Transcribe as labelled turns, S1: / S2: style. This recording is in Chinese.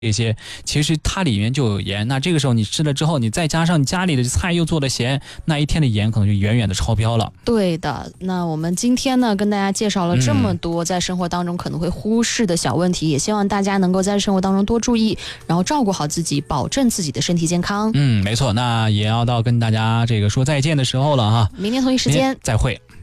S1: 这些其实它里面就有盐，那这个时候你吃了之后，你再加上你家里的菜又做的咸，那一天的盐可能就远远的超标了。
S2: 对的，那我们今天呢跟大家介绍了这么多在生活当中可能会忽视的小问题，也希望大家能够在生活当中多注意，然后照顾好自己，保证自己的身体健康。
S1: 没错，那也要到跟大家这个说再见的时候了哈，
S2: 明天同一时间
S1: 再会。